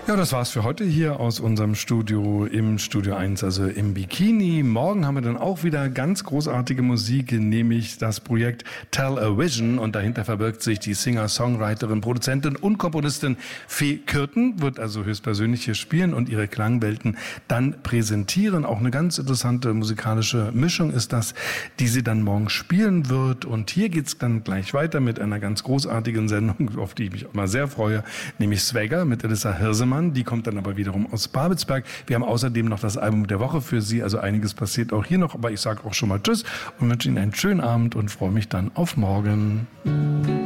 Ja, das war's für heute hier aus unserem Studio, im Studio 1, also im Bikini. Morgen haben wir dann auch wieder ganz großartige Musik, nämlich das Projekt Tell a Vision. Und dahinter verbirgt sich die Singer, Songwriterin, Produzentin und Komponistin Fee Kürten, wird also höchstpersönlich hier spielen und ihre Klangwelten dann präsentieren. Auch eine ganz interessante musikalische Mischung ist das, die sie dann morgen spielen wird. Und hier geht's dann gleich weiter mit einer ganz großartigen Sendung, auf die ich mich auch mal sehr freue, nämlich Swagger mit Elissa Hirsemann. Die kommt dann aber wiederum aus Babelsberg. Wir haben außerdem noch das Album der Woche für Sie. Also einiges passiert auch hier noch. Aber ich sage auch schon mal Tschüss und wünsche Ihnen einen schönen Abend und freue mich dann auf morgen.